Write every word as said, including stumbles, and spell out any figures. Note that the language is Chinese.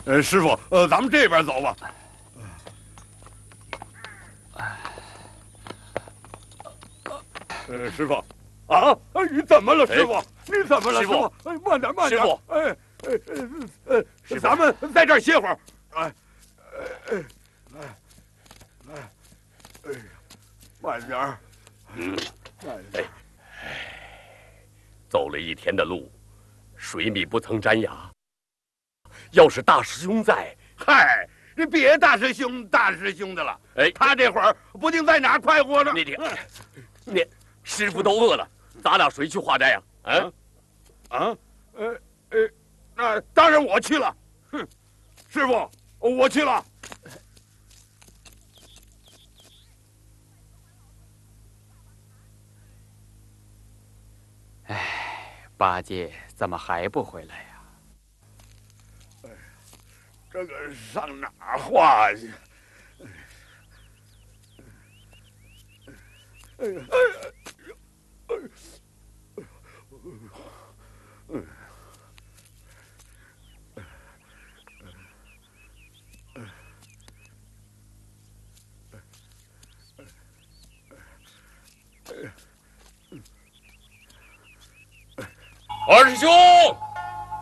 呃，师傅，呃，咱们这边走吧。呃，师傅，啊，你怎么了，师傅？你怎么了，师傅？哎，慢点，慢点。师傅，哎，哎，呃，呃，咱们在这儿歇会儿。哎，哎，哎，哎，哎，慢点儿。嗯，慢点。哎， 走了一天的路，水米不曾沾牙。要是大师兄在， 嗨，你别大师兄大师兄的了。 哎， 他这会儿不定在哪儿快活呢。 你这，你师傅都饿了，咱俩谁去化斋呀？啊， 啊，呃呃，那当然我去了。哼，师傅，我去了。 哎，八戒怎么还不回来呀？ 哎呀，这个上哪儿化去？哎呀，哎呀，哎呀，嗯。 二师兄，